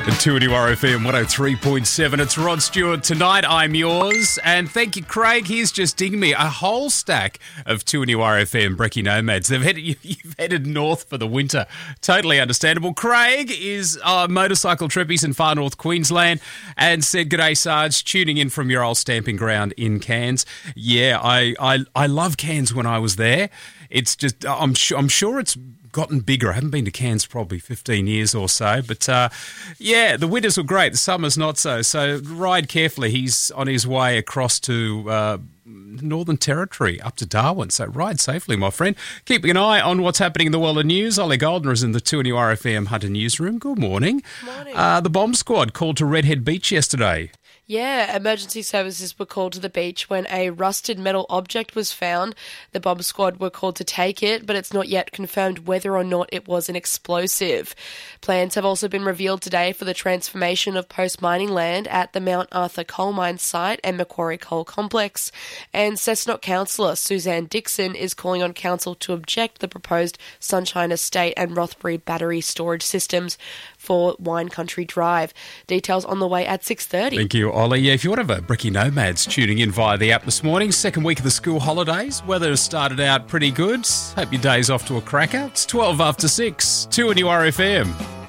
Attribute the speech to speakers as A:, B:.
A: And 2NURFM 103.7. It's Rod Stewart tonight. I'm yours. And thank you, Craig. He's just dinging me a whole stack of 2NURFM Brekkie Nomads. You've headed north for the winter. Totally understandable. Craig is motorcycle trippies in far north Queensland and said, "G'day, Sarge, tuning in from your old stamping ground in Cairns." Yeah, I love Cairns when I was there. It's just, I'm sure it's gotten bigger. I haven't been to Cairns for probably 15 years or so. But, yeah, the winters were great. The summers not so. So ride carefully. He's on his way across to Northern Territory, up to Darwin. So ride safely, my friend. Keeping an eye on what's happening in the world of news. Ollie Goldner is in the 2NURFM Hunter newsroom. Good morning.
B: Morning.
A: The bomb squad called to Redhead Beach yesterday.
B: Yeah, emergency services were called to the beach when a rusted metal object was found. The bomb squad were called to take it, but it's not yet confirmed whether or not it was an explosive. Plans have also been revealed today for the transformation of post-mining land at the Mount Arthur coal mine site and Macquarie Coal Complex. And Cessnock councillor Suzanne Dixon is calling on council to object the proposed Sunshine Estate and Rothbury battery storage systems for Wine Country Drive. Details on the way at 6:30.
A: Thank you, Ollie. Yeah, if you want to have a Brekkie Nomads tuning in via the app this morning, second week of the school holidays. Weather has started out pretty good. Hope your day's off to a cracker. It's 12 after 6. 2NURFM.